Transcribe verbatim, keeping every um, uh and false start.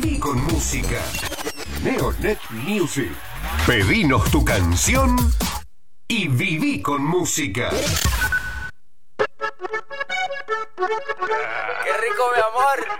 Y con música. Neonet Music. Pedinos tu canción y viví con música. ¡Qué rico, mi amor!